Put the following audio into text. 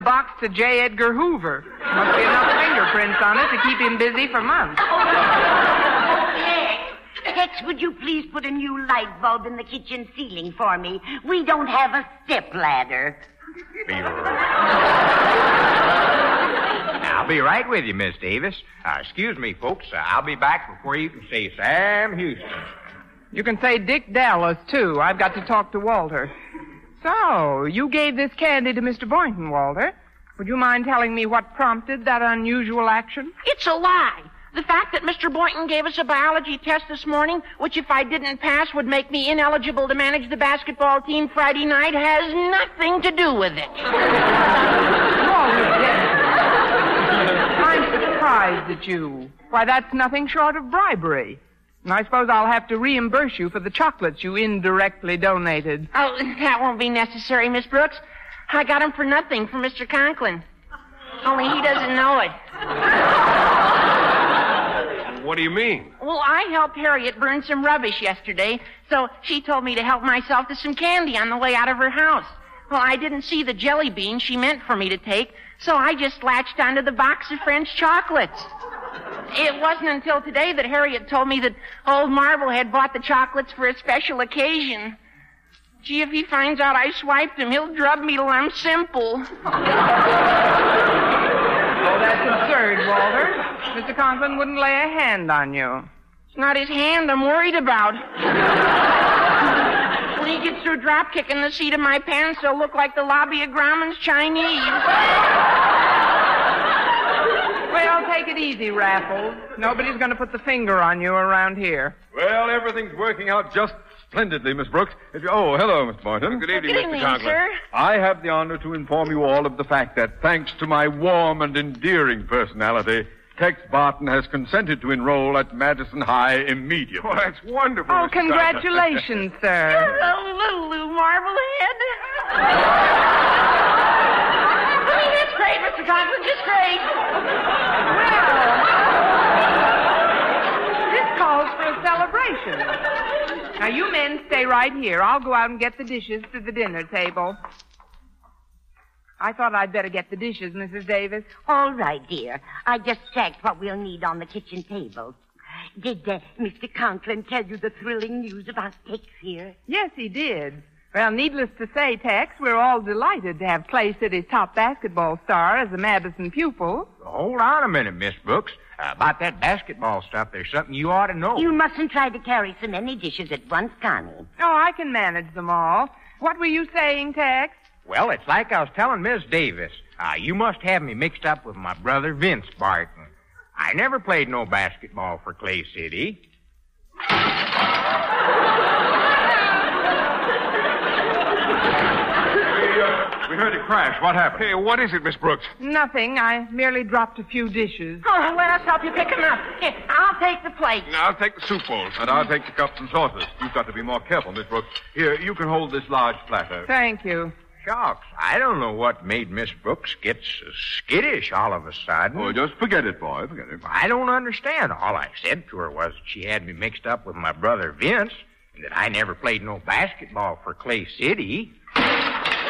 box to J. Edgar Hoover. Must be enough fingerprints on it to keep him busy for months. Tex, would you please put a new light bulb in the kitchen ceiling for me? We don't have a step ladder. I'll be right with you, Miss Davis. Excuse me, folks. I'll be back before you can say Sam Houston. You can say Dick Dallas, too. I've got to talk to Walter. So, you gave this candy to Mr. Boynton, Walter. Would you mind telling me what prompted that unusual action? It's a lie. The fact that Mr. Boynton gave us a biology test this morning, which if I didn't pass would make me ineligible to manage the basketball team Friday night, has nothing to do with it. I'm surprised at you. Why, that's nothing short of bribery. And I suppose I'll have to reimburse you for the chocolates you indirectly donated. Oh, that won't be necessary, Miss Brooks. I got them for nothing from Mr. Conklin. Only he doesn't know it. What do you mean? Well, I helped Harriet burn some rubbish yesterday, so she told me to help myself to some candy on the way out of her house. Well, I didn't see the jelly beans she meant for me to take, so I just latched onto the box of French chocolates. It wasn't until today that Harriet told me that old Marble had bought the chocolates for a special occasion. Gee, if he finds out I swiped him, he'll drub me till I'm simple. Oh, that's absurd, Walter. Mr. Conklin wouldn't lay a hand on you. It's not his hand I'm worried about. When he gets through drop kicking the seat of my pants, he'll look like the lobby of Grauman's Chinese. Well, take it easy, Raffles. Nobody's going to put the finger on you around here. Well, everything's working out just splendidly, Miss Brooks. Oh, hello, Miss Boynton. Good evening, Mr. Conklin. Sir. I have the honor to inform you all of the fact that, thanks to my warm and endearing personality, Tex Barton has consented to enroll at Madison High immediately. Oh, that's wonderful. Oh, congratulations, sir. Hello, Lou Marblehead. That's great, Mr. Conklin. Just great. Well, this calls for a celebration. Now, you men stay right here. I'll go out and get the dishes to the dinner table. I thought I'd better get the dishes, Mrs. Davis. All right, dear. I just checked what we'll need on the kitchen table. Did Mr. Conklin tell you the thrilling news about Tex here? Yes, he did. Well, needless to say, Tex, we're all delighted to have Clay City's top basketball star as a Madison pupil. Hold on a minute, Miss Brooks. About that basketball stuff, there's something you ought to know. You mustn't try to carry so many dishes at once, Connie. Oh, I can manage them all. What were you saying, Tex? Well, it's like I was telling Miss Davis. You must have me mixed up with my brother Vince Barton. I never played no basketball for Clay City. We heard it crash. What happened? Hey, what is it, Miss Brooks? Nothing. I merely dropped a few dishes. Oh, let us help you pick them up. Here, I'll take the plate. Now, I'll take the soup bowls. And I'll take the cups and saucers. You've got to be more careful, Miss Brooks. Here, you can hold this large platter. Thank you. Shucks, I don't know what made Miss Brooks get so skittish all of a sudden. Oh, just forget it, boy. Forget it. I don't understand. All I said to her was that she had me mixed up with my brother Vince and that I never played no basketball for Clay City.